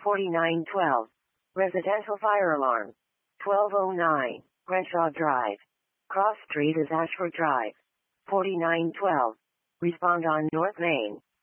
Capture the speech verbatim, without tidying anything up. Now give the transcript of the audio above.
forty-nine twelve. Residential fire alarm. twelve oh nine. Crenshaw Drive. Cross Street is Ashford Drive. forty-nine twelve. Respond on North Main.